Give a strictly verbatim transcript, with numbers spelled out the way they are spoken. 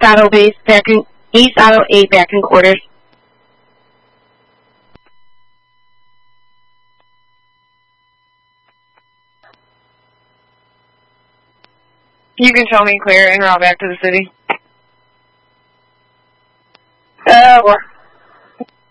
Auto Base, back in, East Auto eight, back in quarters. You can tell me clear en route back to the city. Uh, we're